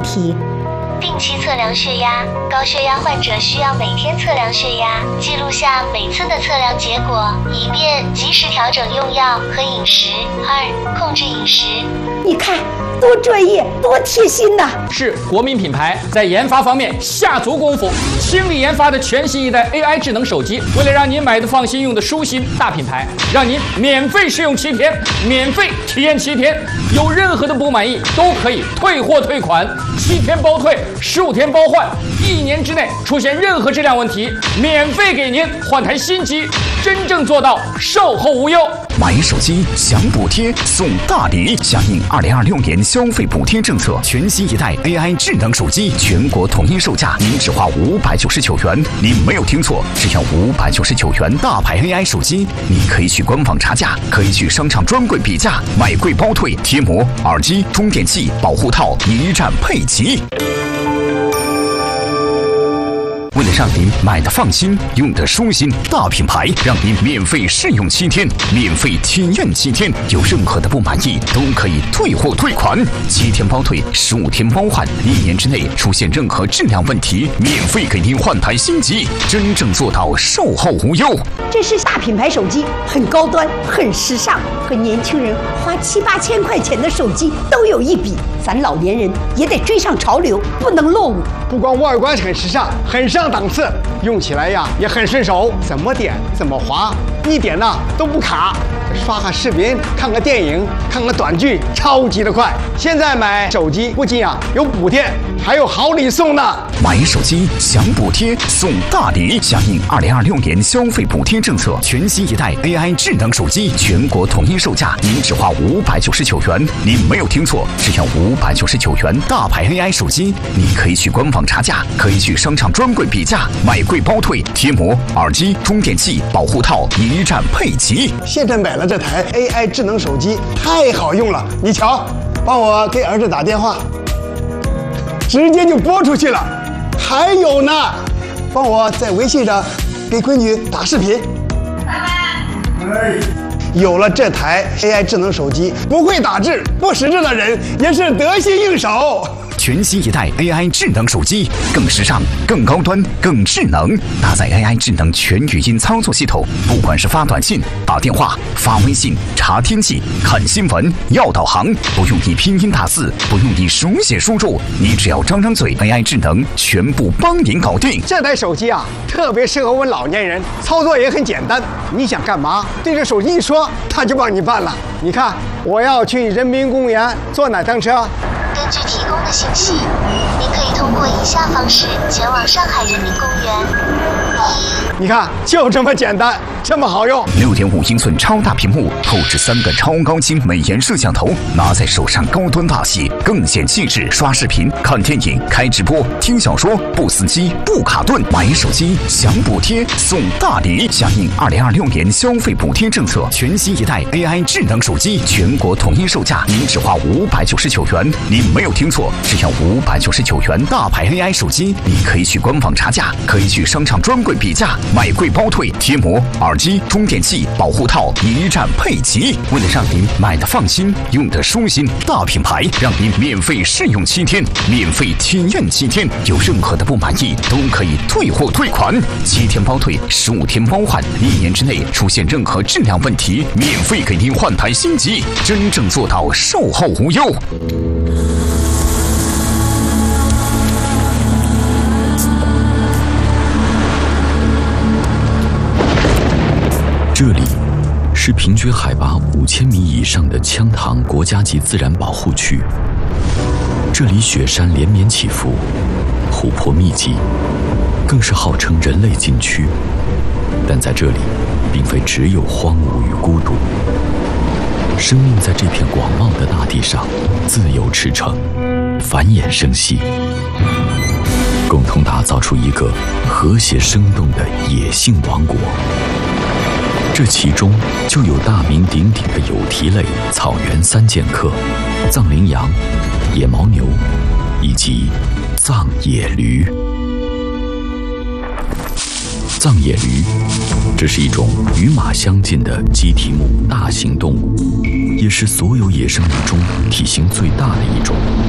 题。 定期测量血压，高血压患者需要每天测量血压，记录下每次的测量结果，以便及时调整用药和饮食。2、控制饮食。 你看，多专业，多贴心呐！ 是国民品牌，在研发方面下足功夫，倾力研发的全新一代 AI 智能手机，为了让您买的放心，用的舒心，大品牌让您免费试用7天，免费体验7天，有任何的不满意都可以退货退款，7天包退，15天包换，1年之内出现任何质量问题，免费给您换台新机，真正做到售后无忧。 买手机享补贴送大礼，响应2026年消费补贴政策，全新一代 AI 智能手机全国统一售价，您只花599元。您没有听错，只要599元，大牌 AI 手机，你可以去官网查价，可以去商场专柜比价，买贵包退，贴膜、耳机、充电器、保护套一站配齐。为了让您买的放心，用的舒心，大品牌让您免费试用7天，免费体验7天，有任何的不满意都可以退货退款，7天包退，15天包换，1年之内出现任何质量问题，免费给您换台新机，真正做到售后无忧。 这是大品牌手机，很高端，很时尚，和年轻人花7、8千块钱的手机都有一比。咱老年人也得追上潮流，不能落伍。 不光外观很时尚，很上档次，用起来呀也很顺手，怎么点怎么滑，一点呢都不卡。刷个视频，看个电影，看个短剧，超级的快。现在买手机不仅有补贴，还有好礼送呢。 买手机享补贴送大礼，响应2026年消费补贴政策，全新一代 AI 智能手机全国统一售价，您只花599元。您没有听错，只要599元，大牌 AI 手机，你可以去官网查价，可以去商场专柜比价，买贵包退，贴膜、耳机、充电器、保护套一站配齐。 现在买了这台 AI 智能手机，太好用了。你瞧，帮我给儿子打电话，直接就拨出去了。还有呢，帮我在微信上给闺女打视频。有了这台 AI 智能手机，不会打字、不识字的人也是得心应手。 全新一代 AI 智能手机，更时尚、更高端、更智能，搭载 AI 智能全语音操作系统，不管是发短信、打电话、发微信、查天气、看新闻、要导航，不用你拼音打字，不用你手写输入，你只要张张嘴 ，AI 智能全部帮您搞定。 这台手机特别适合我们老年人，操作也很简单。你想干嘛，对着手机一说，它就帮你办了。你看，我要去人民公园坐哪趟车？ 根据提供的信息，您可以通过以下方式前往上海人民公园。 你看，就这么简单，这么好用。 6.5英寸超大屏幕，后置3个超高清美颜摄像头，拿在手上高端大气，更显气质。刷视频、看电影、开直播、听小说，不死机、不卡顿。买手机享补贴送大礼，响应2026年消费补贴政策，全新一代 AI 智能手机全国统一售价，您只花599元。您没有听错，只要599元，大牌 AI 手机，你可以去官网查价，可以去商场专柜比价，买贵包退，贴膜、耳机、充电器、保护套一站配齐。为了让您买的放心，用的舒心，大品牌让您免费试用7天，免费体验7天，有任何的不满意都可以退货退款，7天包退，15天包换，1年之内出现任何质量问题，免费给您换台新机，真正做到售后无忧。 这里是平均海拔5000米以上的羌塘国家级自然保护区。这里雪山连绵起伏，湖泊密集，更是号称人类禁区。但在这里，并非只有荒芜与孤独，生命在这片广袤的大地上自由驰骋，繁衍生息，共同打造出一个和谐生动的野性王国。这其中就有大名鼎鼎的有蹄类草原3剑客：藏羚羊、野牦牛以及藏野驴。藏野驴，这是一种与马相近的鸡蹄目大型动物，也是所有野生鱼中体型最大的一种。